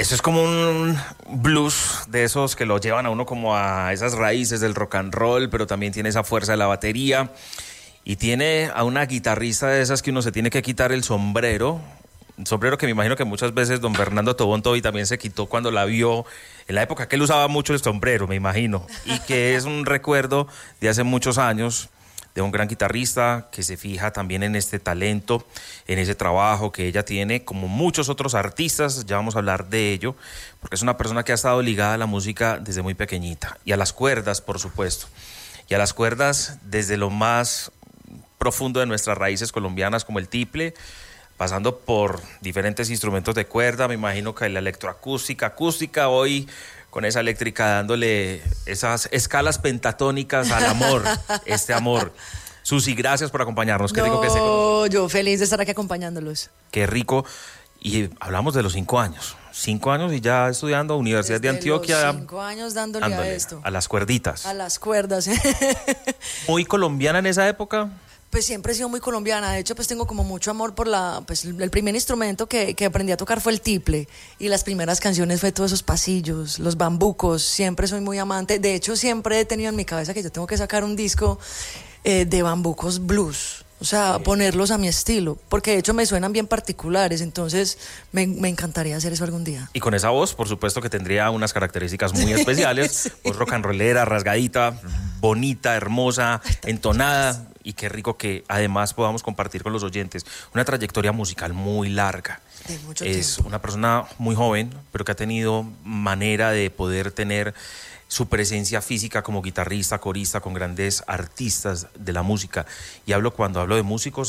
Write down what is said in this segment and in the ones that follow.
Eso es como un blues de esos que lo llevan a uno como a esas raíces del rock and roll, pero también tiene esa fuerza de la batería y tiene a una guitarrista de esas que uno se tiene que quitar el sombrero. Un sombrero que me imagino que muchas veces don Fernando Tobón Tobi también se quitó cuando la vio, en la época que él usaba mucho el sombrero, me imagino, y que es un recuerdo de hace muchos años de un gran guitarrista que se fija también en este talento, en ese trabajo que ella tiene, como muchos otros artistas, ya vamos a hablar de ello, porque es una persona que ha estado ligada a la música desde muy pequeñita, y a las cuerdas, por supuesto, y a las cuerdas desde lo más profundo de nuestras raíces colombianas, como el tiple, pasando por diferentes instrumentos de cuerda, me imagino que la electroacústica, acústica hoy, con esa eléctrica dándole esas escalas pentatónicas al amor, este amor. Susi, gracias por acompañarnos. Qué rico que se conozcan. Yo feliz de estar aquí acompañándolos. Qué rico. Y hablamos de los 5 años. 5 años y ya estudiando Universidad de Antioquia. Los 5 años dándole a esto. A las cuerditas. A las cuerdas. ¿Muy colombiana en esa época? Pues siempre he sido muy colombiana. De hecho, pues tengo como mucho amor por el primer instrumento que aprendí a tocar fue el tiple. Y las primeras canciones fue todos esos pasillos, los bambucos. Siempre soy muy amante. De hecho, siempre he tenido en mi cabeza que yo tengo que sacar un disco de bambucos blues. O sea, ponerlos a mi estilo. Porque de hecho me suenan bien particulares. Entonces me encantaría hacer eso algún día. Y con esa voz, por supuesto que tendría unas características muy especiales. Sí. Voz rock and rollera, rasgadita, bonita, hermosa, entonada. Y qué rico que además podamos compartir con los oyentes una trayectoria musical muy larga. De mucho es tiempo. Una persona muy joven, pero que ha tenido manera de poder tener su presencia física como guitarrista, corista, con grandes artistas de la música. Y cuando hablo de músicos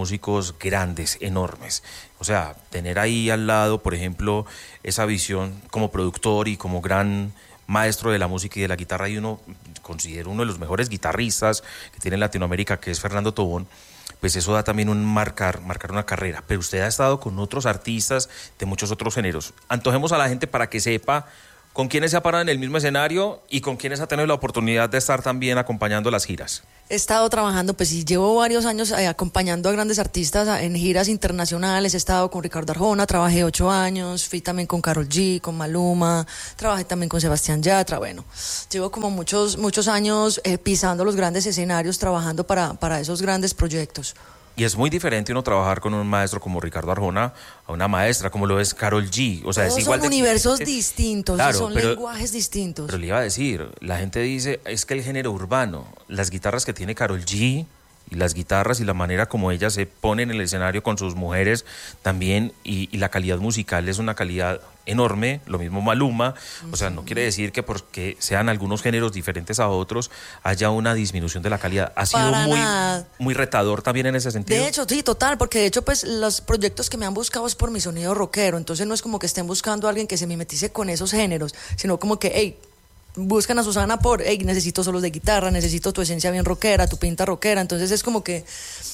grandes, enormes. O sea, tener ahí al lado, por ejemplo, esa visión como productor y como gran maestro de la música y de la guitarra, y considero uno de los mejores guitarristas que tiene Latinoamérica, que es Fernando Tobón, pues eso da también un marcar una carrera. Pero usted ha estado con otros artistas de muchos otros géneros. Antojemos a la gente para que sepa con quiénes se ha parado en el mismo escenario y con quiénes ha tenido la oportunidad de estar también acompañando las giras. He estado trabajando, pues sí, llevo varios años acompañando a grandes artistas en giras internacionales. He estado con Ricardo Arjona, trabajé 8 años, fui también con Karol G, con Maluma, trabajé también con Sebastián Yatra. Bueno, llevo como muchos años pisando los grandes escenarios, trabajando para esos grandes proyectos. Y es muy diferente uno trabajar con un maestro como Ricardo Arjona a una maestra como lo es Karol G. O sea, todos es igual son universos distintos, claro, son lenguajes distintos. Pero le iba a decir, la gente dice, es que el género urbano, las guitarras que tiene Karol G y las guitarras y la manera como ella se pone en el escenario con sus mujeres también, y la calidad musical es una calidad enorme, lo mismo Maluma. O sea, no quiere decir que porque sean algunos géneros diferentes a otros haya una disminución de la calidad. Ha sido muy retador también en ese sentido. De hecho, sí, total, porque de hecho pues los proyectos que me han buscado es por mi sonido rockero, entonces no es como que estén buscando a alguien que se mimetice con esos géneros, sino como que, hey, buscan a Susana por, hey, necesito solos de guitarra, necesito tu esencia bien rockera, tu pinta rockera. Entonces es como que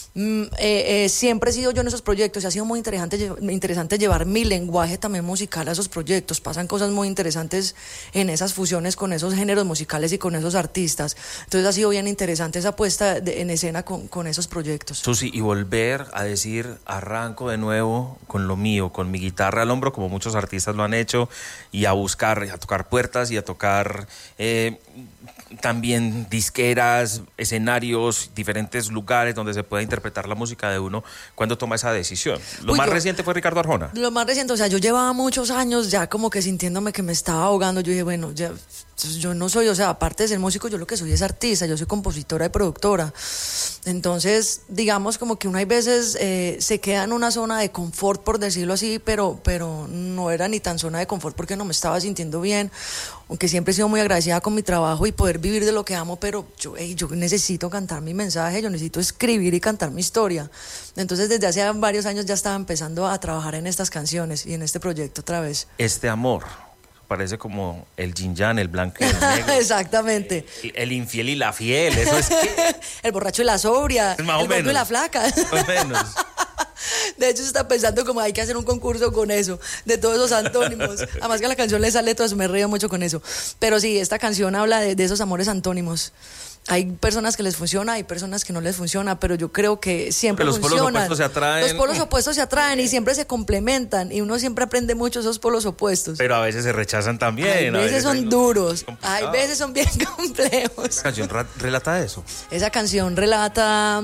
siempre he sido yo en esos proyectos y ha sido muy interesante llevar mi lenguaje también musical a esos proyectos. Pasan cosas muy interesantes en esas fusiones con esos géneros musicales y con esos artistas. Entonces ha sido bien interesante esa puesta en escena con esos proyectos. Susi, y volver a decir, arranco de nuevo con lo mío, con mi guitarra al hombro, como muchos artistas lo han hecho, y a buscar, a tocar puertas y a tocar también disqueras, escenarios, diferentes lugares donde se pueda interpretar la música de uno. ¿Cuándo toma esa decisión? Lo más reciente fue Ricardo Arjona. Lo más reciente, o sea, yo llevaba muchos años ya como que sintiéndome que me estaba ahogando. Yo dije, bueno, ya, yo no soy, o sea, aparte de ser músico, yo lo que soy es artista, yo soy compositora y productora. Entonces, digamos como que uno hay veces se queda en una zona de confort, por decirlo así, pero no era ni tan zona de confort porque no me estaba sintiendo bien, aunque siempre he sido muy agradecida con mi trabajo y poder vivir de lo que amo, pero yo necesito cantar mi mensaje, yo necesito escribir y cantar mi historia. Entonces, desde hace varios años ya estaba empezando a trabajar en estas canciones y en este proyecto otra vez. Este amor parece como el yin yang, el blanco y el negro. Exactamente. El infiel y la fiel, eso es que... El borracho y la sobria, es más el gordo y la flaca. Más o menos. De hecho, se está pensando como hay que hacer un concurso con eso, de todos esos antónimos. Además que a la canción le sale todo eso, me río mucho con eso. Pero sí, esta canción habla de esos amores antónimos. Hay personas que les funciona, hay personas que no les funciona, pero yo creo que siempre funcionan. Los polos opuestos se atraen. Los polos opuestos se atraen y siempre se complementan y uno siempre aprende mucho esos polos opuestos. Pero a veces se rechazan también. A veces son duros, hay veces son bien complejos. ¿Esa canción relata eso? Esa canción relata,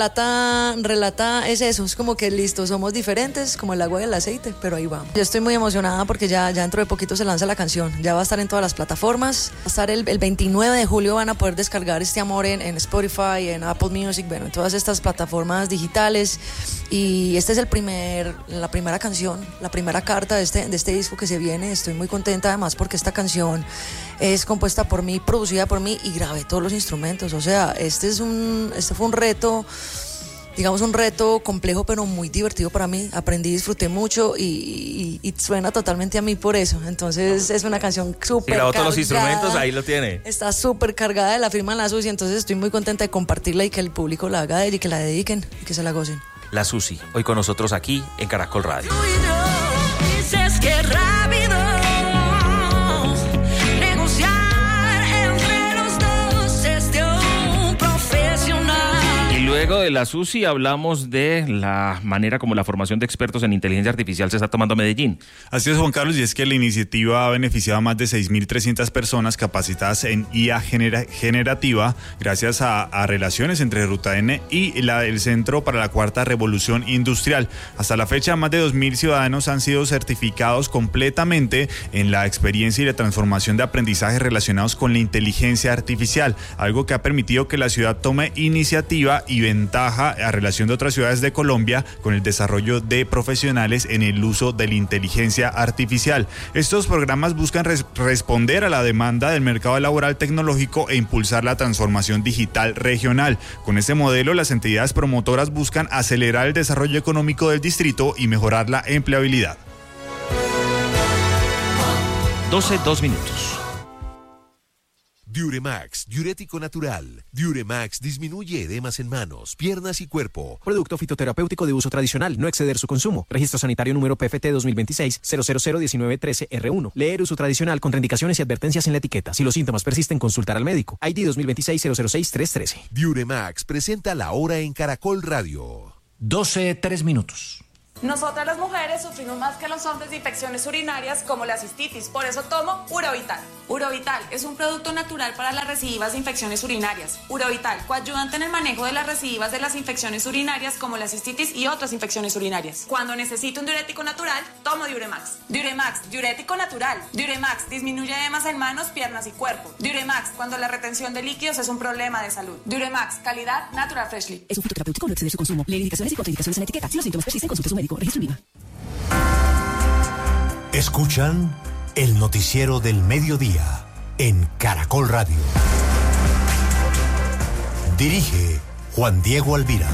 es eso, es como que listo, somos diferentes como el agua y el aceite, pero ahí vamos. Yo estoy muy emocionada porque ya dentro de poquito se lanza la canción, ya va a estar en todas las plataformas, va a estar el 29 de julio, van a poder descargar este amor en Spotify, en Apple Music, bueno, en todas estas plataformas digitales, y este es la primera canción, la primera carta de este disco que se viene. Estoy muy contenta además porque esta canción es compuesta por mí, producida por mí y grabé todos los instrumentos, o sea, este fue un reto, digamos un reto complejo pero muy divertido para mí, aprendí, disfruté mucho y suena totalmente a mí por eso, entonces es una canción súper cargada. Todos los instrumentos, ahí lo tiene. Está súper cargada de la firma La Susi, entonces estoy muy contenta de compartirla y que el público la haga y que la dediquen y que se la gocen. La Susi, hoy con nosotros aquí en Caracol Radio. Dices que rápido negociar entre los dos es de un profesional. Y luego de La Susi hablamos de la manera como la formación de expertos en inteligencia artificial se está tomando Medellín. Así es, Juan Carlos, y es que la iniciativa ha beneficiado a más de 6.300 personas capacitadas en IA generativa gracias a relaciones entre Ruta N y el Centro para la Cuarta Revolución Industrial. Hasta la fecha, más de 2.000 ciudadanos han sido certificados completamente en la experiencia y la transformación de aprendizaje relacionados con la inteligencia artificial, algo que ha permitido que la ciudad tome iniciativa y ventaja a relación de otras ciudades de Colombia con el desarrollo de profesionales en el uso de la inteligencia artificial. Estos programas buscan responder a la demanda del mercado laboral tecnológico e impulsar la transformación digital regional. Con este modelo, las entidades promotoras buscan acelerar el desarrollo económico del distrito y mejorar la empleabilidad. 12:02 minutos. Diuremax, diurético natural. Diuremax disminuye edemas en manos, piernas y cuerpo. Producto fitoterapéutico de uso tradicional, no exceder su consumo. Registro sanitario número PFT 2026-0001913R1. Leer uso tradicional, contraindicaciones y advertencias en la etiqueta. Si los síntomas persisten, consultar al médico. ID 2026-006-313. Diuremax presenta La Hora en Caracol Radio. 12:03 minutos. Nosotras las mujeres sufrimos más que los hombres de infecciones urinarias como la cistitis, por eso tomo Urovital. Urovital es un producto natural para las recidivas de infecciones urinarias. Urovital, coayudante en el manejo de las recidivas de las infecciones urinarias como la cistitis y otras infecciones urinarias. Cuando necesito un diurético natural, tomo Diuremax. Diuremax, diurético natural. Diuremax disminuye edemas en manos, piernas y cuerpo. Diuremax, cuando la retención de líquidos es un problema de salud. Diuremax, calidad Natural Freshly. Es un fitoterapéutico, no exceder su consumo. Lee indicaciones y contraindicaciones en la etiqueta. Si los síntomas persisten, consulte a su médico. Registro IVA. Escuchan el noticiero del mediodía en Caracol Radio. Dirige Juan Diego Alvira.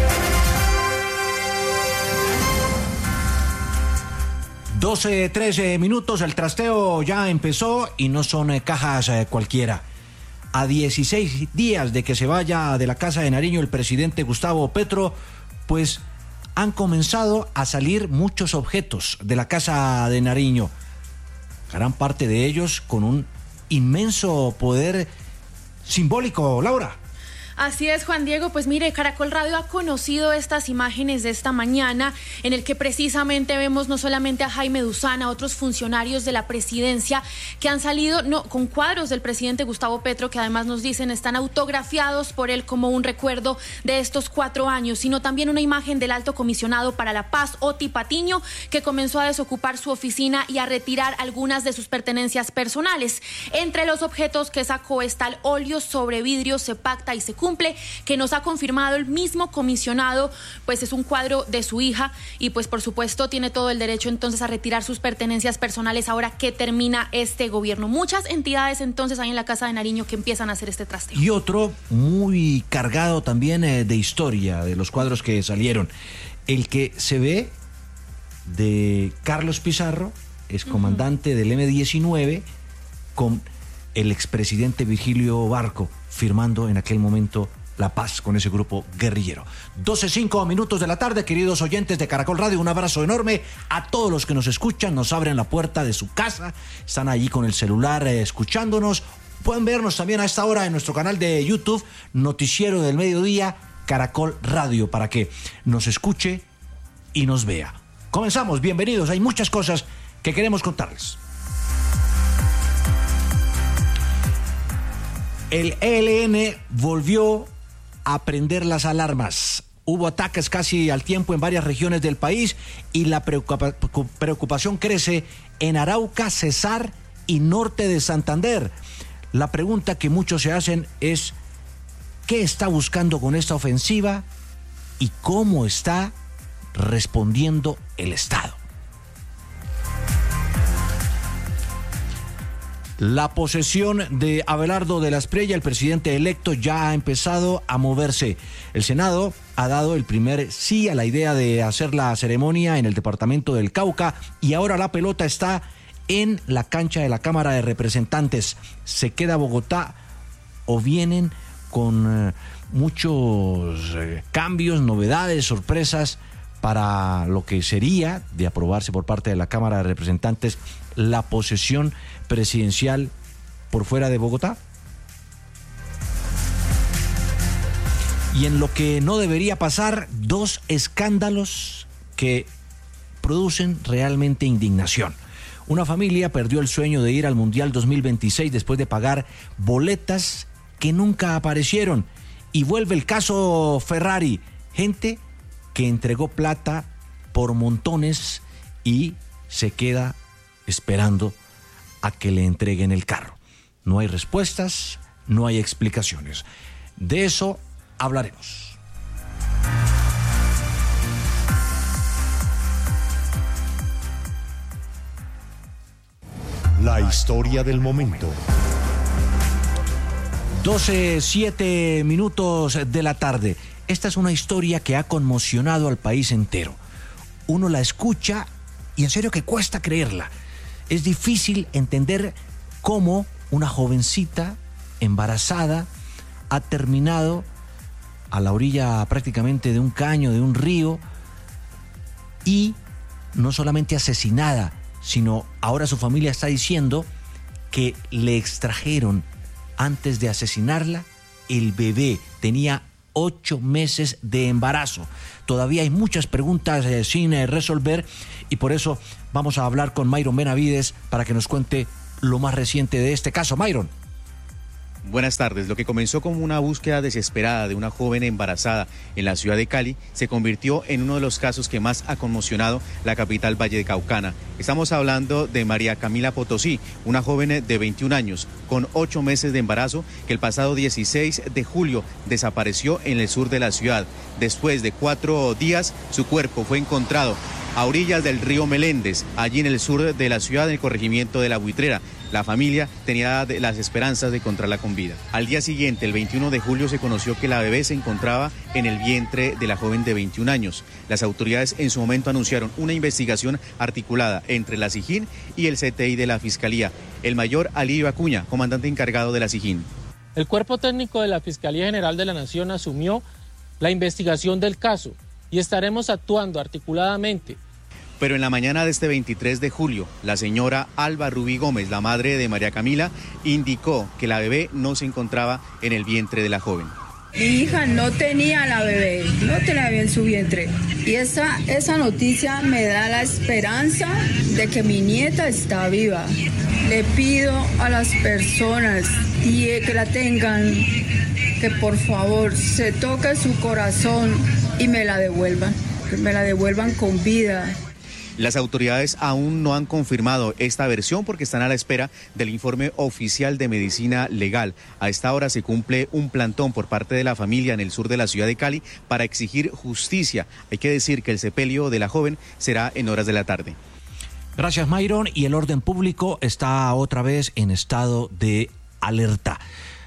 12:13 minutos, el trasteo ya empezó y no son cajas cualquiera. A 16 días de que se vaya de la Casa de Nariño el presidente Gustavo Petro, pues han comenzado a salir muchos objetos de la Casa de Nariño. Gran parte de ellos con un inmenso poder simbólico, Laura. Así es, Juan Diego. Pues mire, Caracol Radio ha conocido estas imágenes de esta mañana en el que precisamente vemos no solamente a Jaime Duzán, a otros funcionarios de la presidencia que han salido con cuadros del presidente Gustavo Petro, que además nos dicen están autografiados por él como un recuerdo de estos 4 años, sino también una imagen del alto comisionado para la paz, Oti Patiño, que comenzó a desocupar su oficina y a retirar algunas de sus pertenencias personales. Entre los objetos que sacó está el óleo sobre vidrio Se Pacta y Se Cumple, que nos ha confirmado el mismo comisionado, pues es un cuadro de su hija y pues por supuesto tiene todo el derecho entonces a retirar sus pertenencias personales ahora que termina este gobierno. Muchas entidades entonces hay en la Casa de Nariño que empiezan a hacer este trasteo. Y otro muy cargado también de historia, de los cuadros que salieron. El que se ve de Carlos Pizarro, excomandante del M-19, con el expresidente Virgilio Barco firmando en aquel momento la paz con ese grupo guerrillero. 12:05 minutos de la tarde, queridos oyentes de Caracol Radio, un abrazo enorme a todos los que nos escuchan, nos abren la puerta de su casa, están allí con el celular escuchándonos Pueden vernos también a esta hora en nuestro canal de YouTube, Noticiero del Mediodía, Caracol Radio, para que nos escuche y nos vea. Comenzamos, bienvenidos, hay muchas cosas que queremos contarles. El ELN volvió a prender las alarmas. Hubo ataques casi al tiempo en varias regiones del país y la preocupación crece en Arauca, Cesar y norte de Santander. La pregunta que muchos se hacen es: ¿qué está buscando con esta ofensiva y cómo está respondiendo el Estado? La posesión de Abelardo de la Espriella, el presidente electo, ya ha empezado a moverse. El Senado ha dado el primer sí a la idea de hacer la ceremonia en el departamento del Cauca y ahora la pelota está en la cancha de la Cámara de Representantes. ¿Se queda Bogotá o vienen con muchos cambios, novedades, sorpresas para lo que sería de aprobarse por parte de la Cámara de Representantes la posesión presidencial por fuera de Bogotá? Y en lo que no debería pasar, dos escándalos que producen realmente indignación. Una familia perdió el sueño de ir al Mundial 2026 después de pagar boletas que nunca aparecieron. Y vuelve el caso Ferrari. Gente que entregó plata por montones y se queda esperando a que le entreguen el carro. No hay respuestas, no hay explicaciones. De eso hablaremos. La historia del momento. 12:07 de la tarde. Esta es una historia que ha conmocionado al país entero. Uno la escucha y en serio que cuesta creerla. Es difícil entender cómo una jovencita embarazada ha terminado a la orilla prácticamente de un caño, de un río, y no solamente asesinada, sino ahora su familia está diciendo que le extrajeron antes de asesinarla el bebé. Tenía 8 meses de embarazo. Todavía hay muchas preguntas sin resolver y por eso vamos a hablar con Mayron Benavides para que nos cuente lo más reciente de este caso. Mayron. Buenas tardes. Lo que comenzó como una búsqueda desesperada de una joven embarazada en la ciudad de Cali se convirtió en uno de los casos que más ha conmocionado la capital vallecaucana. Estamos hablando de María Camila Potosí, una joven de 21 años con 8 meses de embarazo que el pasado 16 de julio desapareció en el sur de la ciudad. Después de 4 días, su cuerpo fue encontrado a orillas del río Meléndez, allí en el sur de la ciudad, en el corregimiento de La Buitrera. La familia tenía las esperanzas de encontrarla con vida. Al día siguiente, el 21 de julio, se conoció que la bebé se encontraba en el vientre de la joven de 21 años. Las autoridades en su momento anunciaron una investigación articulada entre la SIJÍN y el CTI de la Fiscalía. El mayor Alirio Acuña, comandante encargado de la SIJÍN. El cuerpo técnico de la Fiscalía General de la Nación asumió la investigación del caso y estaremos actuando articuladamente. Pero en la mañana de este 23 de julio, la señora Alba Rubí Gómez, la madre de María Camila, indicó que la bebé no se encontraba en el vientre de la joven. Mi hija no tenía la bebé, no tenía bien su vientre. Y esa noticia me da la esperanza de que mi nieta está viva. Le pido a las personas que la tengan, que por favor se toque su corazón y me la devuelvan, que me la devuelvan con vida. Las autoridades aún no han confirmado esta versión porque están a la espera del informe oficial de medicina legal. A esta hora se cumple un plantón por parte de la familia en el sur de la ciudad de Cali para exigir justicia. Hay que decir que el sepelio de la joven será en horas de la tarde. Gracias, Mayron. Y el orden público está otra vez en estado de alerta.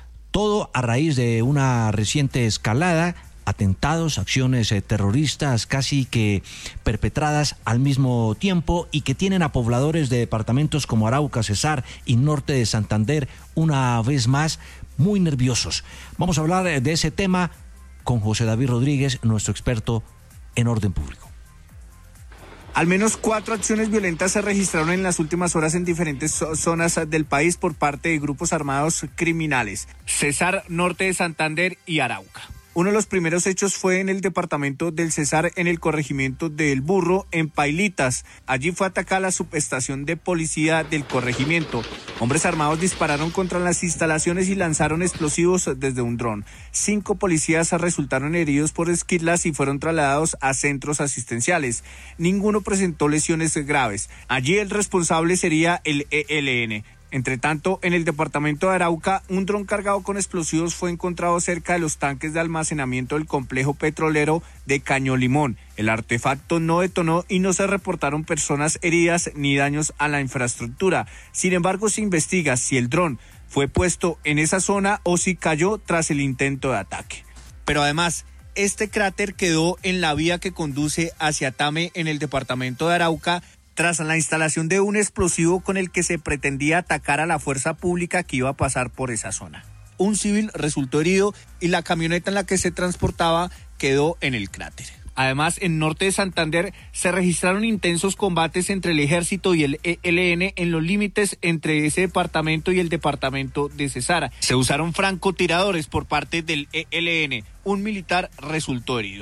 Todo a raíz de una reciente escalada, atentados, acciones terroristas casi que perpetradas al mismo tiempo y que tienen a pobladores de departamentos como Arauca, Cesar y norte de Santander una vez más muy nerviosos. Vamos a hablar de ese tema con José David Rodríguez, nuestro experto en orden público. Al menos 4 acciones violentas se registraron en las últimas horas en diferentes zonas del país por parte de grupos armados criminales. Cesar, norte de Santander y Arauca. Uno de los primeros hechos fue en el departamento del Cesar, en el corregimiento del Burro, en Pailitas. Allí fue atacada la subestación de policía del corregimiento. Hombres armados dispararon contra las instalaciones y lanzaron explosivos desde un dron. 5 policías resultaron heridos por esquirlas y fueron trasladados a centros asistenciales. Ninguno presentó lesiones graves. Allí el responsable sería el ELN. Entre tanto, en el departamento de Arauca, un dron cargado con explosivos fue encontrado cerca de los tanques de almacenamiento del complejo petrolero de Caño Limón. El artefacto no detonó y no se reportaron personas heridas ni daños a la infraestructura. Sin embargo, se investiga si el dron fue puesto en esa zona o si cayó tras el intento de ataque. Pero además, este cráter quedó en la vía que conduce hacia Tame, en el departamento de Arauca, tras la instalación de un explosivo con el que se pretendía atacar a la fuerza pública que iba a pasar por esa zona. Un civil resultó herido y la camioneta en la que se transportaba quedó en el cráter. Además, en norte de Santander se registraron intensos combates entre el ejército y el ELN en los límites entre ese departamento y el departamento de Cesar. Se usaron francotiradores por parte del ELN. Un militar resultó herido.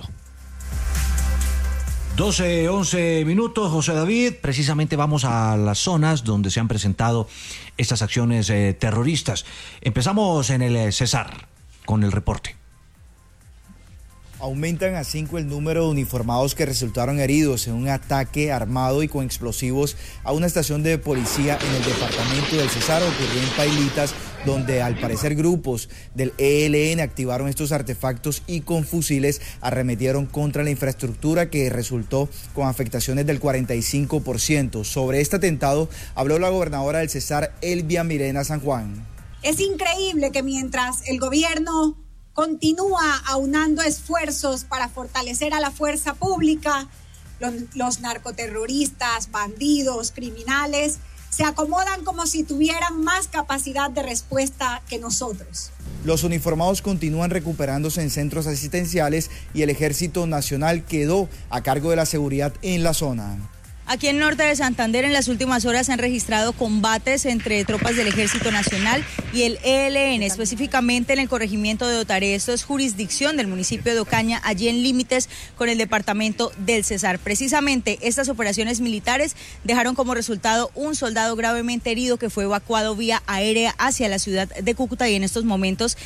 12:11 minutos, José David. Precisamente vamos a las zonas donde se han presentado estas acciones terroristas. Empezamos en el Cesar con el reporte. Aumentan a 5 el número de uniformados que resultaron heridos en un ataque armado y con explosivos a una estación de policía en el departamento del Cesar. Ocurrió en Pailitas, donde al parecer grupos del ELN activaron estos artefactos y con fusiles arremetieron contra la infraestructura, que resultó con afectaciones del 45%. Sobre este atentado habló la gobernadora del Cesar, Elvia Mirena San Juan. Es increíble que mientras el gobierno continúa aunando esfuerzos para fortalecer a la fuerza pública, los narcoterroristas, bandidos, criminales, se acomodan como si tuvieran más capacidad de respuesta que nosotros. Los uniformados continúan recuperándose en centros asistenciales y el Ejército Nacional quedó a cargo de la seguridad en la zona. Aquí en norte de Santander, en las últimas horas se han registrado combates entre tropas del Ejército Nacional y el ELN, específicamente en el corregimiento de Otaré. Esto es jurisdicción del municipio de Ocaña, allí en límites con el departamento del Cesar. Precisamente estas operaciones militares dejaron como resultado un soldado gravemente herido que fue evacuado vía aérea hacia la ciudad de Cúcuta, y en estos momentos